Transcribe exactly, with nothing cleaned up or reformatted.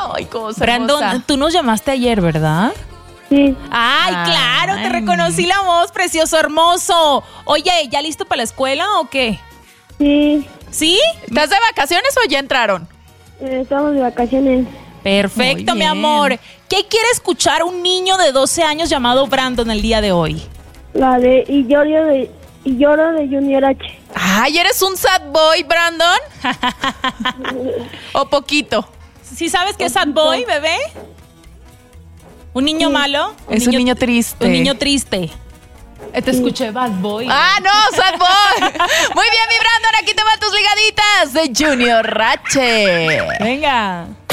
Ay, cosa Brandon, hermosa. tú nos llamaste ayer, ¿verdad? Sí. Ay, Ay. claro, te reconocí la voz, precioso, hermoso. Oye, ¿ya listo para la escuela o qué? Sí. ¿Sí? ¿Estás de vacaciones o ya entraron? Eh, estamos de vacaciones. Perfecto, Muy mi bien. amor. ¿Qué quiere escuchar un niño de doce años llamado Brandon el día de hoy? La de Y lloro de, y lloro de Junior H. Ay, ¿eres un sad boy, Brandon? ¿O poquito? ¿Sí sabes qué es sad boy, bebé? ¿Un niño Sí. malo? Es un niño triste. Un niño triste. Eh, Te escuché bad boy. Ah, no, sad boy. Muy bien, mi Brandon, aquí te van tus ligaditas de Junior H. Venga.